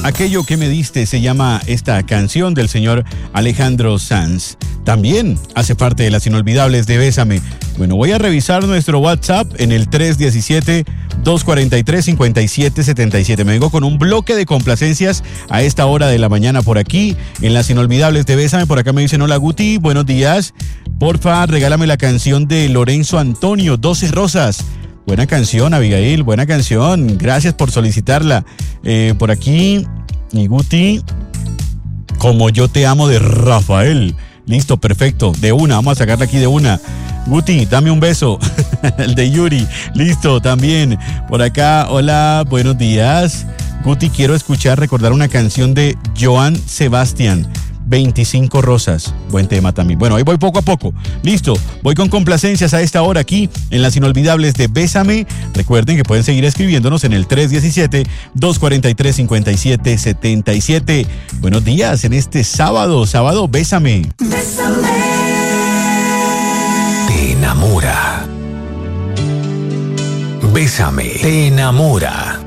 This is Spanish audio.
Aquello que me diste se llama esta canción del señor Alejandro Sanz. También hace parte de las inolvidables de Bésame. Bueno, voy a revisar nuestro WhatsApp en el 317-243-5777. Me vengo con un bloque de complacencias a esta hora de la mañana por aquí, en las inolvidables de Bésame. Por acá me dicen, hola Guti, buenos días. Porfa, regálame la canción de Lorenzo Antonio, 12 Rosas. Buena canción, Abigail, buena canción. Gracias por solicitarla. Por aquí, mi Guti, Como yo te amo de Rafael. Listo, perfecto. De una, vamos a sacarla aquí de una. Guti, dame un beso. El de Yuri. Listo, también. Por acá, hola, buenos días. Guti, quiero recordar una canción de Joan Sebastián. 25 Rosas. Buen tema también. Bueno, ahí voy poco a poco. Listo. Voy con complacencias a esta hora aquí en las inolvidables de Bésame. Recuerden que pueden seguir escribiéndonos en el 317-243-5777. Buenos días en este sábado. Sábado, Bésame. Bésame. Te enamora. Bésame. Te enamora.